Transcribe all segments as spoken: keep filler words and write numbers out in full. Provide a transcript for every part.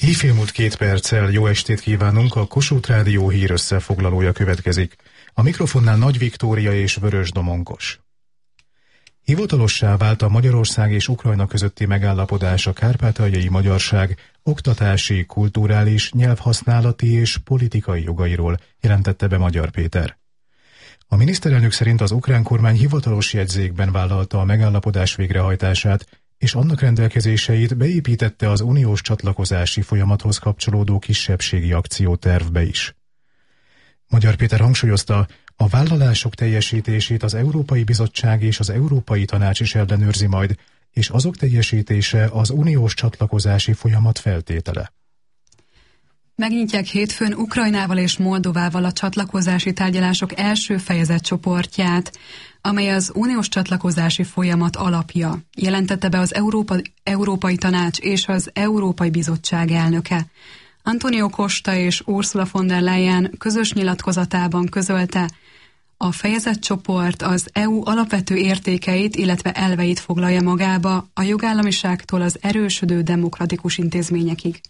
Éjfél múlt két perccel jó estét kívánunk, a Kossuth Rádió hír összefoglalója következik. A mikrofonnál Nagy Viktória és Vörös Domonkos. Hivatalossá vált a Magyarország és Ukrajna közötti megállapodás a kárpátaljai magyarság oktatási, kulturális, nyelvhasználati és politikai jogairól, jelentette be Magyar Péter. A miniszterelnök szerint az ukrán kormány hivatalos jegyzékben vállalta a megállapodás végrehajtását, és annak rendelkezéseit beépítette az uniós csatlakozási folyamathoz kapcsolódó kisebbségi akciótervbe is. Magyar Péter hangsúlyozta, a vállalások teljesítését az Európai Bizottság és az Európai Tanács is ellenőrzi majd, és azok teljesítése az uniós csatlakozási folyamat feltétele. Megnyitják hétfőn Ukrajnával és Moldovával a csatlakozási tárgyalások első fejezetcsoportját, amely az uniós csatlakozási folyamat alapja, jelentette be az Európa, Európai Tanács és az Európai Bizottság elnöke. Antonio Costa és Ursula von der Leyen közös nyilatkozatában közölte, a fejezetcsoport az é u alapvető értékeit, illetve elveit foglalja magába, a jogállamiságtól az erősödő demokratikus intézményekig.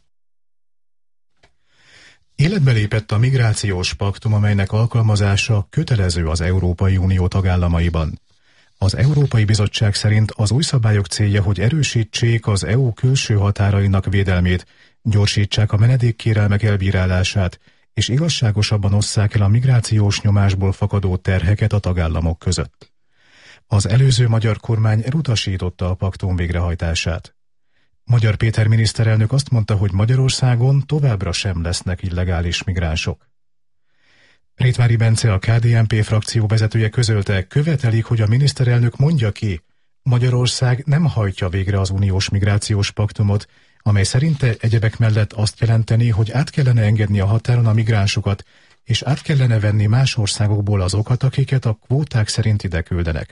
Életbe lépett a migrációs paktum, amelynek alkalmazása kötelező az Európai Unió tagállamaiban. Az Európai Bizottság szerint az új szabályok célja, hogy erősítsék az é u külső határainak védelmét, gyorsítsák a menedékkérelmek elbírálását, és igazságosabban osszák el a migrációs nyomásból fakadó terheket a tagállamok között. Az előző magyar kormány elutasította a paktum végrehajtását. Magyar Péter miniszterelnök azt mondta, hogy Magyarországon továbbra sem lesznek illegális migránsok. Rétvári Bence, a ká dé en pé frakció vezetője közölte, követelik, hogy a miniszterelnök mondja ki, Magyarország nem hajtja végre az uniós migrációs paktumot, amely szerinte egyebek mellett azt jelenteni, hogy át kellene engedni a határon a migránsokat, és át kellene venni más országokból azokat, akiket a kvóták szerint ide küldenek.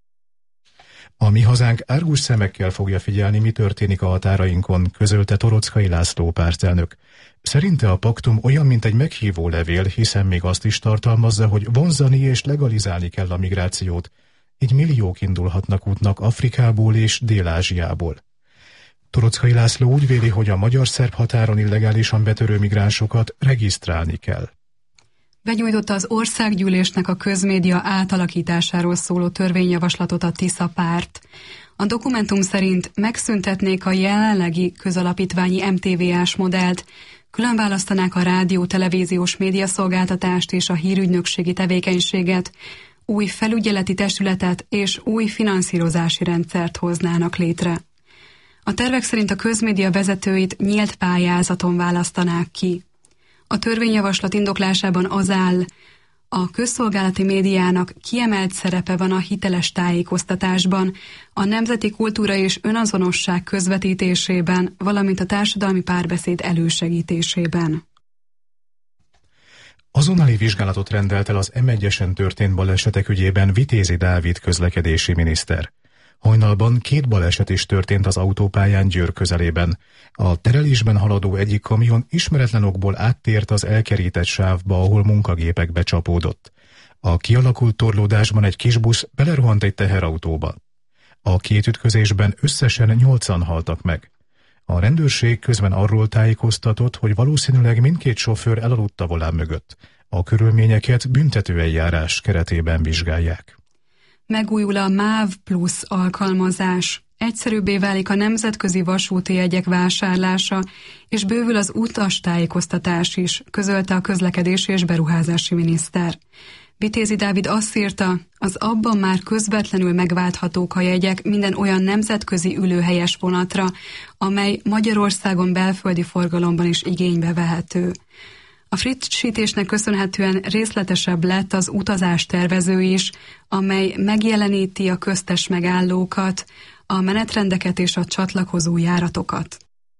A mi hazánk árgus szemekkel fogja figyelni, mi történik a határainkon, közölte Toroczkai László pártelnök. Szerinte a paktum olyan, mint egy meghívó levél, hiszen még azt is tartalmazza, hogy vonzani és legalizálni kell a migrációt, így milliók indulhatnak útnak Afrikából és Dél-Ázsiából. Toroczkai László úgy véli, hogy a magyar-szerb határon illegálisan betörő migránsokat regisztrálni kell. Benyújtotta az országgyűlésnek a közmédia átalakításáról szóló törvényjavaslatot a Tisza párt. A dokumentum szerint megszüntetnék a jelenlegi közalapítványi em té vé á-s modellt, különválasztanák a rádió-televíziós médiaszolgáltatást és a hírügynökségi tevékenységet, új felügyeleti testületet és új finanszírozási rendszert hoznának létre. A tervek szerint a közmédia vezetőit nyílt pályázaton választanák ki. A törvényjavaslat indoklásában az áll, a közszolgálati médiának kiemelt szerepe van a hiteles tájékoztatásban, a nemzeti kultúra és önazonosság közvetítésében, valamint a társadalmi párbeszéd elősegítésében. Azonnali vizsgálatot rendelt el az em egyesen történt balesetek ügyében Vitézi Dávid közlekedési miniszter. Hajnalban két baleset is történt az autópályán Győr közelében. A terelésben haladó egyik kamion ismeretlen okból áttért az elkerített sávba, ahol munkagépek becsapódott. A kialakult torlódásban egy kisbusz belerohant egy teherautóba. A két ütközésben összesen nyolcan haltak meg. A rendőrség közben arról tájékoztatott, hogy valószínűleg mindkét sofőr elaludt a volán mögött. A körülményeket büntetőeljárás keretében vizsgálják. Megújul a MÁV Plus alkalmazás. Egyszerűbbé válik a nemzetközi vasúti jegyek vásárlása, és bővül az utastájékoztatás is, közölte a közlekedési és beruházási miniszter. Vitézi Dávid azt írta, az abban már közvetlenül megválthatók a jegyek minden olyan nemzetközi ülőhelyes vonatra, amely Magyarországon belföldi forgalomban is igénybe vehető. A frissítésnek köszönhetően részletesebb lett az utazás-tervező is, amely megjeleníti a köztes megállókat, a menetrendeket és a csatlakozó járatokat.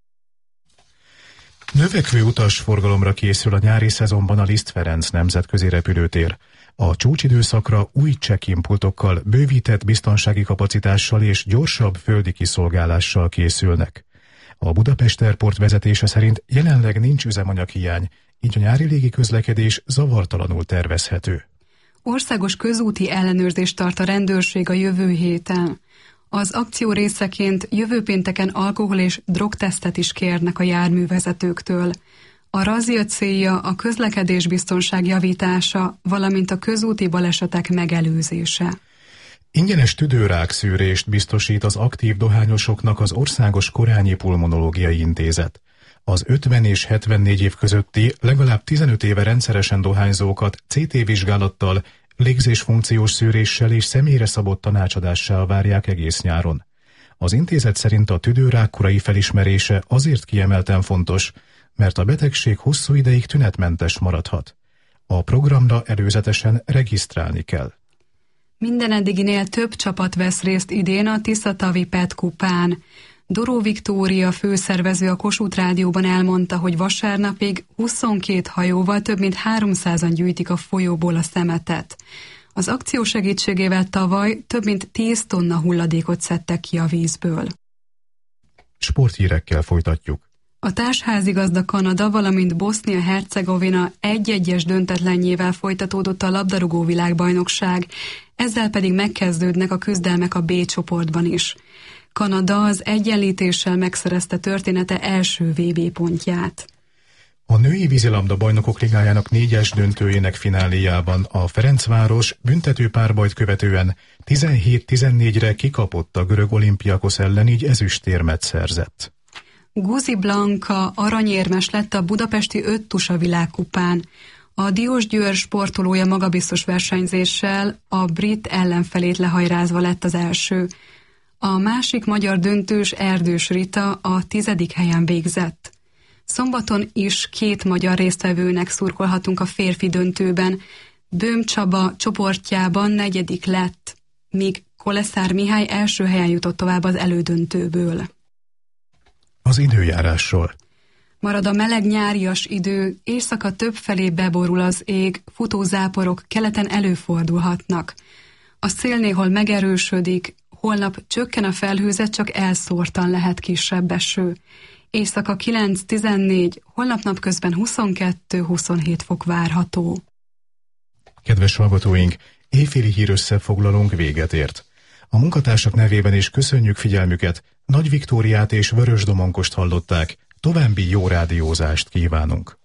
Növekvő utasforgalomra készül a nyári szezonban a Liszt Ferenc nemzetközi repülőtér. A csúcsidőszakra új check-in pultokkal, bővített biztonsági kapacitással és gyorsabb földi kiszolgálással készülnek. A Budapest Airport vezetése szerint jelenleg nincs üzemanyaghiány, így a nyári légi közlekedés zavartalanul tervezhető. Országos közúti ellenőrzést tart a rendőrség a jövő héten. Az akció részeként jövő pénteken alkohol- és drogtesztet is kérnek a járművezetőktől. A razzia célja a közlekedésbiztonság javítása, valamint a közúti balesetek megelőzése. Ingyenes tüdőrák szűrést biztosít az aktív dohányosoknak az Országos Korányi Pulmonológiai Intézet. Az ötven és hetvennégy év közötti, legalább tizenöt éve rendszeresen dohányzókat cé té vizsgálattal, légzésfunkciós szűréssel és személyre szabott tanácsadással várják egész nyáron. Az intézet szerint a tüdőrák korai felismerése azért kiemelten fontos, mert a betegség hosszú ideig tünetmentes maradhat. A programra előzetesen regisztrálni kell. Minden eddiginél több csapat vesz részt idén a Tiszatavi Pet kupán. Doró Viktória főszervező a Kossuth Rádióban elmondta, hogy vasárnapig huszonkét hajóval több mint háromszázan gyűjtik a folyóból a szemetet. Az akció segítségével tavaly több mint tíz tonna hulladékot szedtek ki a vízből. Sporthírekkel folytatjuk. A társházigazda Kanada, valamint Bosznia-Hercegovina egy-egyes döntetlenjével folytatódott a labdarúgó világbajnokság, ezzel pedig megkezdődnek a küzdelmek a B csoportban is. Kanada az egyenlítéssel megszerezte története első vé bé pontját. A női vízilabda bajnokok ligájának négyes döntőjének fináléjában a Ferencváros büntető párbajt követően tizenhét tizennégyre kikapott a görög Olimpiakos ellen, így ezüstérmet szerzett. Guzi Blanka aranyérmes lett a budapesti öttusa világkupán. A Diósgyőr sportolója magabiztos versenyzéssel a brit ellenfelét lehajrázva lett az első. A másik magyar döntős Erdős Rita a tizedik helyen végzett. Szombaton is két magyar résztvevőnek szurkolhatunk a férfi döntőben. Böhm Csaba csoportjában negyedik lett, míg Koleszár Mihály első helyen jutott tovább az elődöntőből. Az időjárásról. Marad a meleg nyárias idő, éjszaka többfelé beborul az ég, futózáporok keleten előfordulhatnak. A szél néhol megerősödik, holnap csökken a felhőzet, csak elszórtan lehet kisebb eső. Éjszaka kilenc tizennégy, holnap napközben huszonkettő huszonhét fok várható. Kedves hallgatóink, éjféli hírösszefoglalónk véget ért. A munkatársak nevében is köszönjük figyelmüket, Nagy Viktóriát és Vörös Domonkost hallották, további jó rádiózást kívánunk.